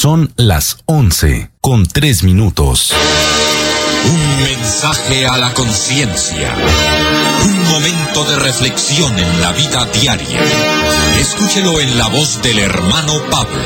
Son las 11:03. Un mensaje a la conciencia. Un momento de reflexión en la vida diaria. Escúchelo en la voz del hermano Pablo.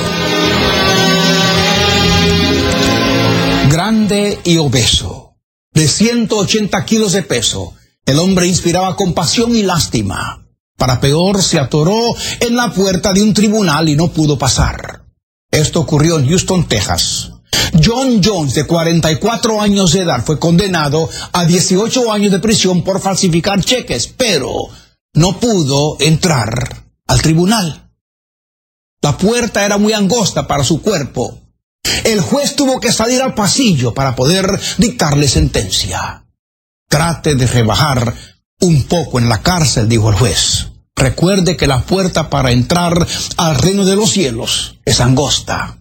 Grande y obeso, de 180 kilos de peso, el hombre inspiraba compasión y lástima. Para peor, se atoró en la puerta de un tribunal y no pudo pasar. Esto ocurrió en Houston, Texas. John Jones, de 44 años de edad, fue condenado a 18 años de prisión por falsificar cheques, pero no pudo entrar al tribunal. La puerta era muy angosta para su cuerpo. El juez tuvo que salir al pasillo para poder dictarle sentencia. Trate de rebajar un poco en la cárcel, dijo el juez. Recuerde que la puerta para entrar al reino de los cielos es angosta.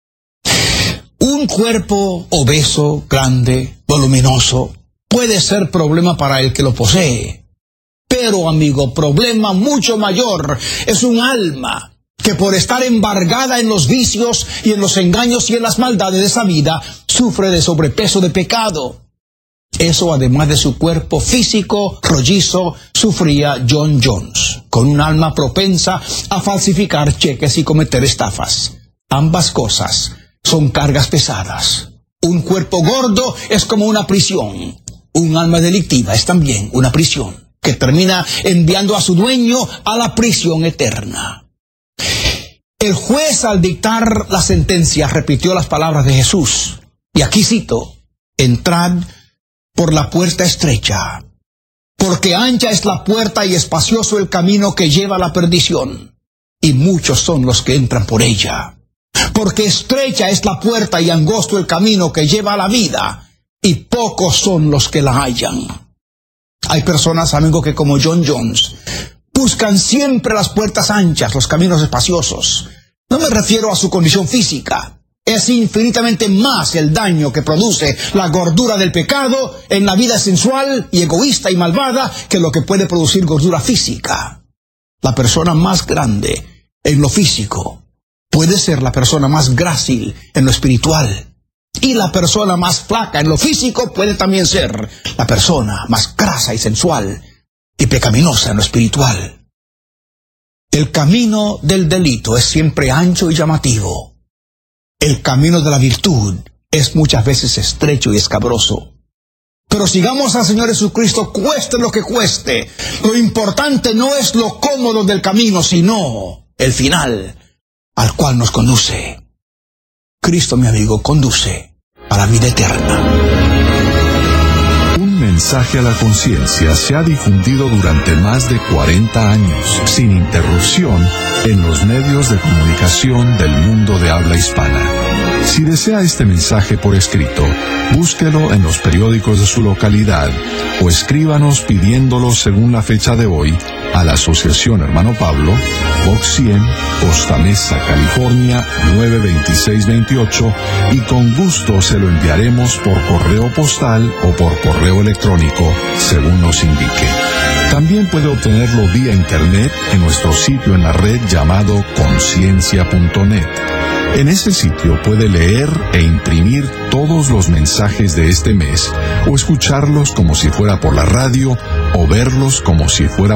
Un cuerpo obeso, grande, voluminoso, puede ser problema para el que lo posee. Pero, amigo, problema mucho mayor es un alma que por estar embargada en los vicios y en los engaños y en las maldades de esa vida, sufre de sobrepeso de pecado. Eso, además de su cuerpo físico rollizo, sufría John Jones, con un alma propensa a falsificar cheques y cometer estafas. Ambas cosas son cargas pesadas. Un cuerpo gordo es como una prisión. Un alma delictiva es también una prisión, que termina enviando a su dueño a la prisión eterna. El juez, al dictar la sentencia, repitió las palabras de Jesús. Y aquí cito: entrad por la puerta estrecha, porque ancha es la puerta y espacioso el camino que lleva a la perdición, y muchos son los que entran por ella. Porque estrecha es la puerta y angosto el camino que lleva a la vida, y pocos son los que la hallan. Hay personas, amigo, que como John Jones, buscan siempre las puertas anchas, los caminos espaciosos. No me refiero a su condición física. Es infinitamente más el daño que produce la gordura del pecado en la vida sensual y egoísta y malvada que lo que puede producir gordura física. La persona más grande en lo físico puede ser la persona más grácil en lo espiritual. Y la persona más flaca en lo físico puede también ser la persona más grasa y sensual y pecaminosa en lo espiritual. El camino del delito es siempre ancho y llamativo. El camino de la virtud es muchas veces estrecho y escabroso. Pero sigamos al Señor Jesucristo, cueste lo que cueste. Lo importante no es lo cómodo del camino, sino el final al cual nos conduce. Cristo, mi amigo, conduce a la vida eterna. Un mensaje a la conciencia se ha difundido durante más de 40 años, sin interrupción, en los medios de comunicación del mundo de habla hispana. Si desea este mensaje por escrito, búsquelo en los periódicos de su localidad o escríbanos pidiéndolo según la fecha de hoy a la Asociación Hermano Pablo, Box 100, Costa Mesa, California 92628, y con gusto se lo enviaremos por correo postal o por correo electrónico, según nos indique. También puede obtenerlo vía internet en nuestro sitio en la red llamado conciencia.net. En este sitio puede leer e imprimir todos los mensajes de este mes, o escucharlos como si fuera por la radio, o verlos como si fuera